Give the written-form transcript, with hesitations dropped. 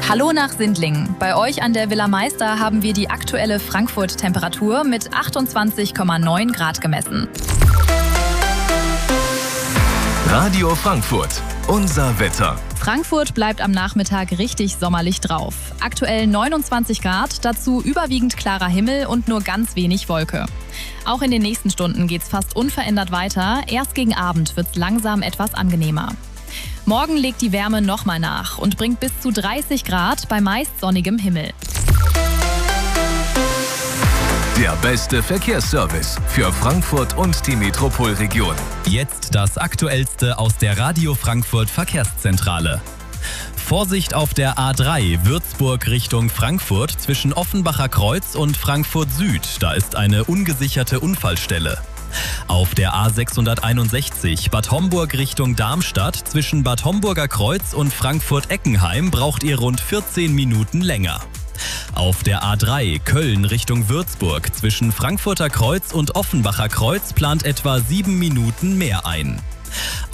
Hallo nach Sindlingen. Bei euch an der Villa Meister haben wir die aktuelle Frankfurt-Temperatur mit 28,9 Grad gemessen. Radio Frankfurt, unser Wetter. Frankfurt bleibt am Nachmittag richtig sommerlich drauf. Aktuell 29 Grad, dazu überwiegend klarer Himmel und nur ganz wenig Wolke. Auch in den nächsten Stunden geht's fast unverändert weiter. Erst gegen Abend wird's langsam etwas angenehmer. Morgen legt die Wärme nochmal nach und bringt bis zu 30 Grad bei meist sonnigem Himmel. Der beste Verkehrsservice für Frankfurt und die Metropolregion. Jetzt das Aktuellste aus der Radio Frankfurt Verkehrszentrale. Vorsicht auf der A3 Würzburg Richtung Frankfurt zwischen Offenbacher Kreuz und Frankfurt Süd. Da ist eine ungesicherte Unfallstelle. Auf der A661 Bad Homburg Richtung Darmstadt zwischen Bad Homburger Kreuz und Frankfurt-Eckenheim braucht ihr rund 14 Minuten länger. Auf der A3 Köln Richtung Würzburg zwischen Frankfurter Kreuz und Offenbacher Kreuz plant etwa 7 Minuten mehr ein.